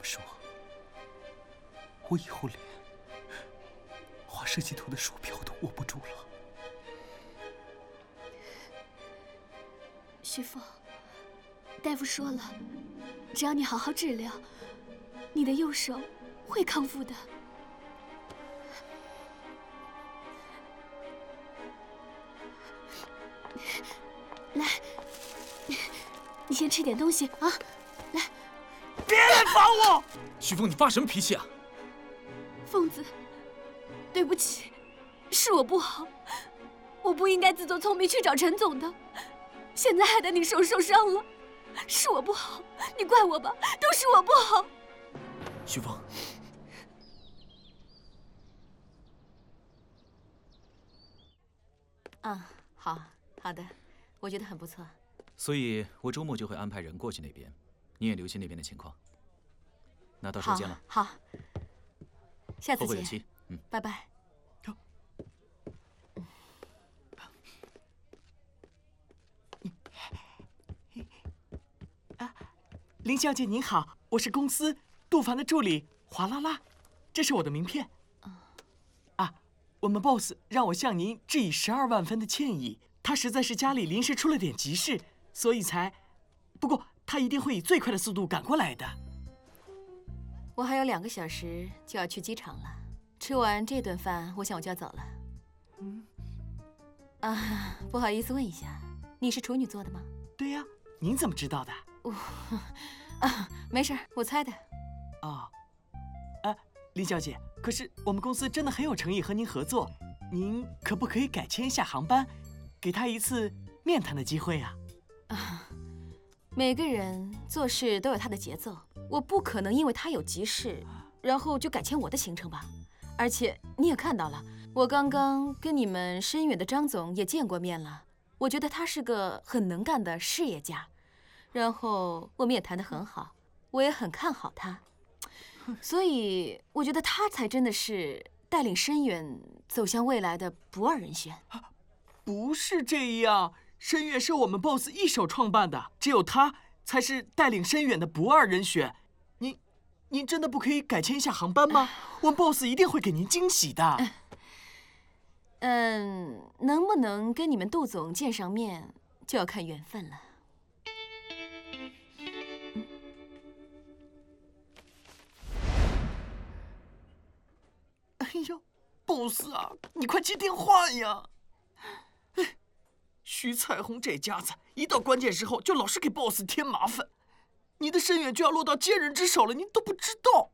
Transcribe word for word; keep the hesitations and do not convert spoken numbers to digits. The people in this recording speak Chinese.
说，我以后连画设计图的鼠标都握不住了。 徐峰，大夫说了，只要你好好治疗，你的右手会康复的。来，你先吃点东西啊！来， 别来烦我！ 徐峰，你发什么脾气啊？ 疯子，对不起，是我不好，我不应该自作聪明去找陈总的，现在害得你手受伤了，是我不好，你怪我吧，都是我不好。 徐峰， 嗯，好，好的，我觉得很不错。 所以我周末就会安排人过去那边，你也留心那边的情况。那到时候见了。 好，好，下次见。 后会有期。嗯， 拜拜。 啊，林小姐您好，我是公司杜凡的助理华拉拉，这是我的名片。啊，我们 boss 让我向您致以十二万分的歉意，他实在是家里临时出了点急事，所以才……不过他一定会以最快的速度赶过来的。 我还有两个小时就要去机场了，吃完这顿饭，我想我就要走了。嗯，啊，不好意思问一下，你是处女座的吗？ 对呀，您怎么知道的？ 我，啊，没事，我猜的。 哦，哎，林小姐，可是我们公司真的很有诚意和您合作，您可不可以改签一下航班，给他一次面谈的机会啊？ 啊，每个人做事都有他的节奏。我不可能因为他有急事，然后就改签我的行程吧。而且你也看到了，我刚刚跟你们深远的张总也见过面了。我觉得他是个很能干的事业家，然后我们也谈得很好，我也很看好他。所以我觉得他才真的是带领深远走向未来的不二人选。 不是这样，深远是我们 boss 一手创办的，只有他才是带领深远的不二人选。您，您真的不可以改签一下航班吗？我们 boss 一定会给您惊喜的。 嗯，能不能跟你们杜总见上面，就要看缘分了。嗯、 哎呦 ，boss 啊，你快接电话呀！哎，徐彩虹这家子一到关键时候就老是给 boss 添麻烦。你的深远就要落到奸人之手了，您都不知道。